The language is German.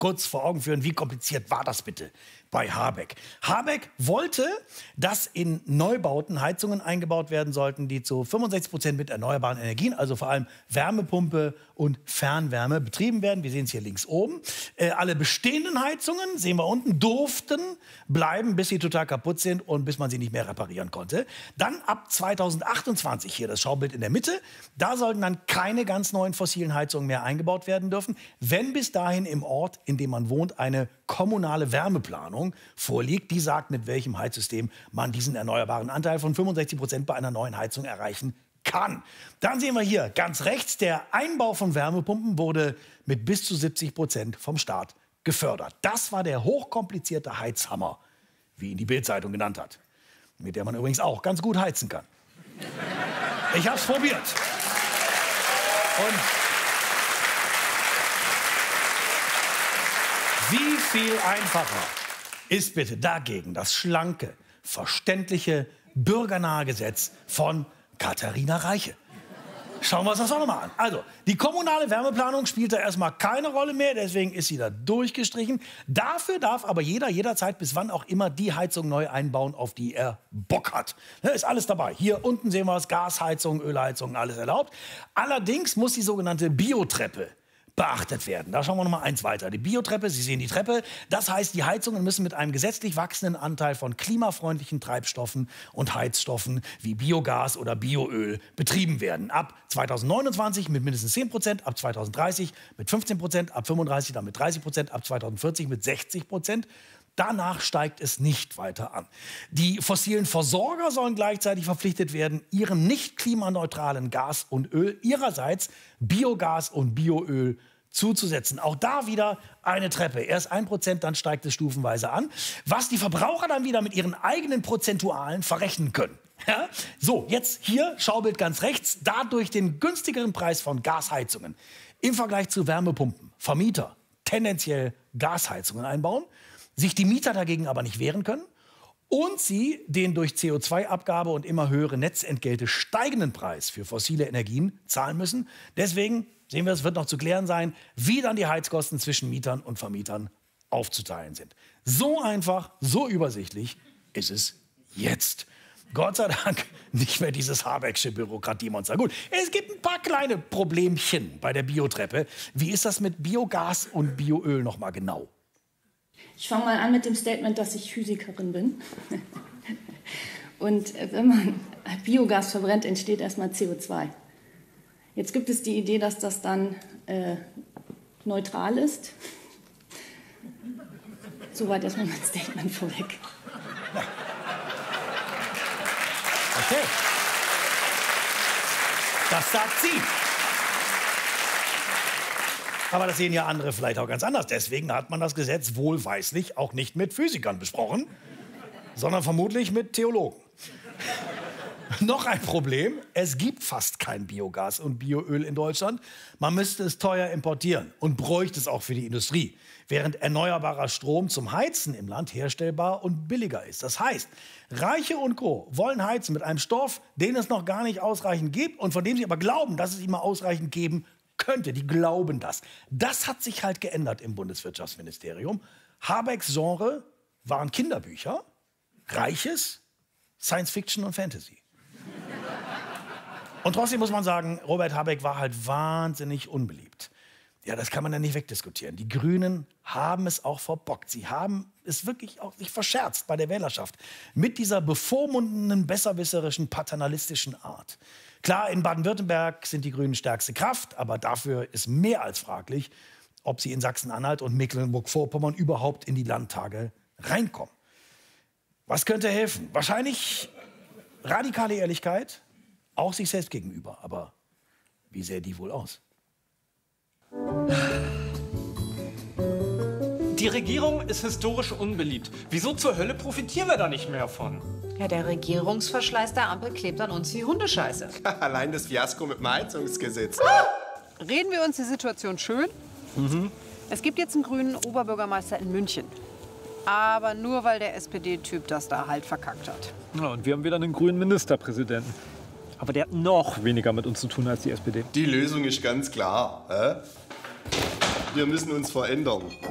kurz vor Augen führen, wie kompliziert war das bitte bei Habeck. Habeck wollte, dass in Neubauten Heizungen eingebaut werden sollten, die zu 65% mit erneuerbaren Energien, also vor allem Wärmepumpe und Fernwärme, betrieben werden. Wir sehen es hier links oben. Alle bestehenden Heizungen, sehen wir unten, durften bleiben, bis sie total kaputt sind und bis man sie nicht mehr reparieren konnte. Dann ab 2028, hier das Schaubild in der Mitte, da sollten dann keine ganz neuen fossilen Heizungen mehr eingebaut werden dürfen, wenn bis dahin im Ort, in dem man wohnt, eine kommunale Wärmeplanung vorliegt, die sagt, mit welchem Heizsystem man diesen erneuerbaren Anteil von 65% bei einer neuen Heizung erreichen kann. Dann sehen wir hier ganz rechts, der Einbau von Wärmepumpen wurde mit bis zu 70% vom Staat gefördert. Das war der hochkomplizierte Heizhammer, wie ihn die Bild-Zeitung genannt hat, mit der man übrigens auch ganz gut heizen kann. Ich habe es probiert. Und wie viel einfacher ist bitte dagegen das schlanke, verständliche, bürgernahe Gesetz von Katharina Reiche? Schauen wir uns das auch noch mal an. Also, die kommunale Wärmeplanung spielt da erstmal keine Rolle mehr, deswegen ist sie da durchgestrichen. Dafür darf aber jeder jederzeit bis wann auch immer die Heizung neu einbauen, auf die er Bock hat. Da ist alles dabei. Hier unten sehen wir es, Gasheizung, Ölheizung, alles erlaubt. Allerdings muss die sogenannte Biotreppe beachtet werden. Da schauen wir noch mal eins weiter. Die Biotreppe, Sie sehen die Treppe, das heißt, die Heizungen müssen mit einem gesetzlich wachsenden Anteil von klimafreundlichen Treibstoffen und Heizstoffen wie Biogas oder Bioöl betrieben werden. Ab 2029 mit mindestens 10%, ab 2030 mit 15%, ab 35 dann mit 30%, ab 2040 mit 60%. Danach steigt es nicht weiter an. Die fossilen Versorger sollen gleichzeitig verpflichtet werden, ihrem nicht klimaneutralen Gas und Öl ihrerseits Biogas und Bioöl zuzusetzen. Auch da wieder eine Treppe. Erst 1%, dann steigt es stufenweise an. Was die Verbraucher dann wieder mit ihren eigenen Prozentualen verrechnen können. Ja? So, jetzt hier, Schaubild ganz rechts, dadurch den günstigeren Preis von Gasheizungen im Vergleich zu Wärmepumpen. Vermieter tendenziell Gasheizungen einbauen, sich die Mieter dagegen aber nicht wehren können und sie den durch CO2-Abgabe und immer höhere Netzentgelte steigenden Preis für fossile Energien zahlen müssen. Deswegen sehen wir, es wird noch zu klären sein, wie dann die Heizkosten zwischen Mietern und Vermietern aufzuteilen sind. So einfach, so übersichtlich ist es jetzt. Gott sei Dank nicht mehr dieses Habecksche Bürokratiemonster. Gut, es gibt ein paar kleine Problemchen bei der Biotreppe. Wie ist das mit Biogas und Bioöl noch mal genau? Ich fange mal an mit dem Statement, dass ich Physikerin bin. Und wenn man Biogas verbrennt, entsteht erstmal CO2. Jetzt gibt es die Idee, dass das dann neutral ist. Soweit erstmal mein Statement vorweg. Okay. Das sagt sie. Aber das sehen ja andere vielleicht auch ganz anders. Deswegen hat man das Gesetz wohlweislich auch nicht mit Physikern besprochen, sondern vermutlich mit Theologen. Noch ein Problem, es gibt fast kein Biogas und Bioöl in Deutschland. Man müsste es teuer importieren und bräuchte es auch für die Industrie, während erneuerbarer Strom zum Heizen im Land herstellbar und billiger ist. Das heißt, Reiche und Co. wollen heizen mit einem Stoff, den es noch gar nicht ausreichend gibt und von dem sie aber glauben, dass es ihn mal ausreichend geben könnte. Die glauben das. Das hat sich halt geändert im Bundeswirtschaftsministerium. Habecks Genre waren Kinderbücher, Reiches, Science Fiction und Fantasy. Und trotzdem muss man sagen, Robert Habeck war halt wahnsinnig unbeliebt. Ja, das kann man ja nicht wegdiskutieren. Die Grünen haben es auch verbockt. Sie haben es wirklich auch sich verscherzt bei der Wählerschaft mit dieser bevormundenden, besserwisserischen, paternalistischen Art. Klar, in Baden-Württemberg sind die Grünen stärkste Kraft, aber dafür ist mehr als fraglich, ob sie in Sachsen-Anhalt und Mecklenburg-Vorpommern überhaupt in die Landtage reinkommen. Was könnte helfen? Wahrscheinlich radikale Ehrlichkeit, auch sich selbst gegenüber. Aber wie sähe die wohl aus? Die Regierung ist historisch unbeliebt. Wieso zur Hölle profitieren wir da nicht mehr von? Ja, der Regierungsverschleiß der Ampel klebt an uns wie Hundescheiße. Allein das Fiasko mit dem Heizungsgesetz. Reden wir uns die Situation schön. Es gibt jetzt einen grünen Oberbürgermeister in München. Aber nur, weil der SPD-Typ das da halt verkackt hat. Ja, und wir haben wieder einen grünen Ministerpräsidenten. Aber der hat noch weniger mit uns zu tun als die SPD. Die Lösung ist ganz klar. Wir müssen uns verändern.